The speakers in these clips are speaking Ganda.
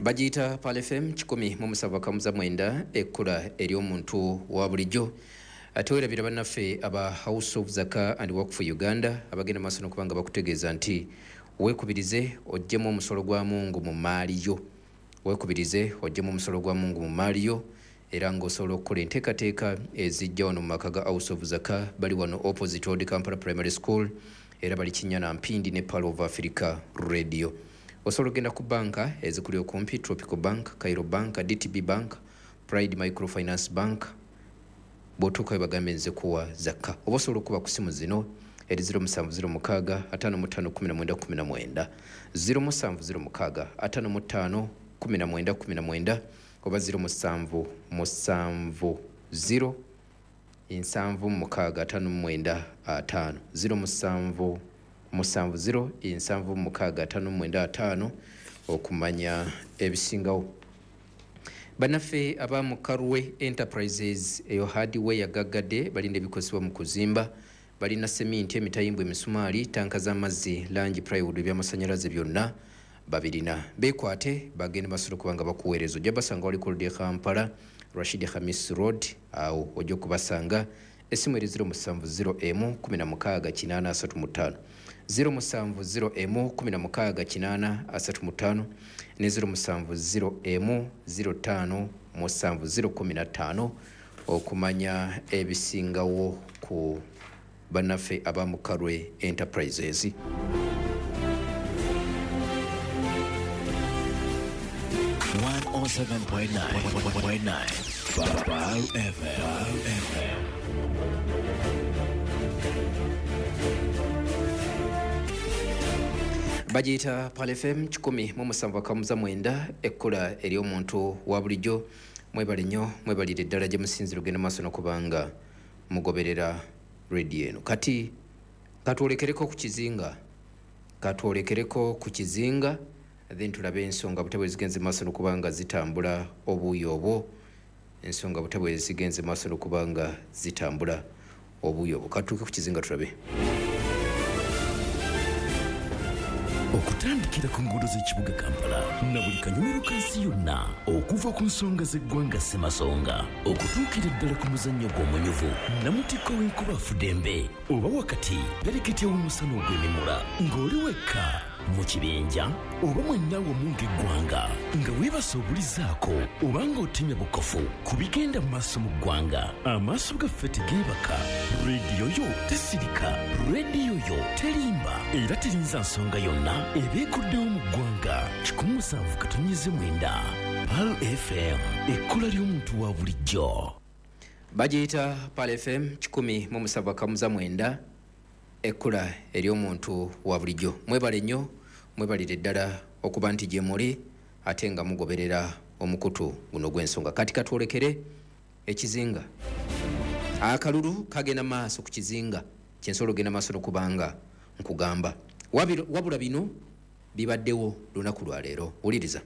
Bagiyita Pal FM 107.9 ekkula eri omuntu wa bulijjo atwerabira bannaffe aba House of Zaka and Work for Uganda abagenda maaso n'okubanga bakutegeeza nti weekubirize ojjemu omusolo gwa mungu mu maali yo weekubirize ojjemu omusolo gwa mungu mu maali yo era ng'osobola okukola enteekateeka ezijja wano mu maka ga House of Zaka bali wano opposite Old Kampala Primary School era bali Kinyana Mpindi ne Pearl of Africa Radio. Osobola ogenda ku banka ezikuli okumpi Tropical Bank, Cairo Bank, DTB Bank, Pride Microfinance Bank bw'otuuka we bagambe nze kuwa Zaka. Oba osobola okuba ku simu zino eri 0706 551919 0706 551919 oba 0770 765 070 okumanya ebisingawo. Bannaffe aba mu Karwe Enterprises eyo hardware gaggadde balinda ebikozesebwa mu kuzimba balina seminti emitayimbwa emisumaali tanka z'amazzi langi plywood by'amasannyalaze byonna babirina beekwate bagende basobola kubanga bakuweereza ojja basanga wali ku Old Kampala Rashid Khamis Road awo ojja kubasanga esimu eri 07016835 07016835 ne 0701057015 okumanya ebisingawo ku bannaffe aba mu Karwe Enterprises. Pearl FM. Bagiyita Pal FM 107.9 ekkula eri omuntu wa bulijjo mwebale nnyo mwebalire eddala gye musinzira ogenda maaso n'okubanga mugoberera radio eno. Kati katwolekereko ku kizinga then tulabe ensonga butebwe zigenze maaso n'okubanga zitambula obuuyi obwo ensonga butebwe zigenze maaso n'okubanga zitambula obuuyi obwo. Katuuke ku kizinga tulabe. Okutandikira ku nguudo z'ekibuga Kampala na buli kanyomero kansi yonna okuva ku nsonga z'eggwanga Ssemasonga okutuukira ddala ku muzannyo gw'omunyuvu Namutikko w'enkuba Fudembe oba wakati pereketi w'omusana ogw'emimula ng'oli wekka mu kibinja oba mwenna wamu ng'eggwanga nga weebase obulizaako oba ng'otemya bukofu ku bigenda mu maaso mu ggwanga amaaso gaffe tegeebaka rediyo yo tesirika rediyo yo terimba era terinza nsonga yonna ebeekuddewo mu ggwanga 107.9 Pearl FM ekkula ly'omuntu wa bulijjo. Bagiyita Pal FM 107.9 ekkula ery'omuntu wa bulijjo. Mwebale nnyo mwebalire ddala okuba nti gye muli ate nga mugoberera omukutu guno gw'ensonga. Kati katwolekere ekizinga akalulu kagenda maaso ku kizinga kyensobola ogenda maaso n'okubanga nkugamba wabula bino bibaddewo lunaku lwa leero. Wuliriza.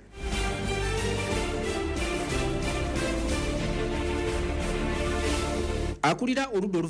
Akulira oludda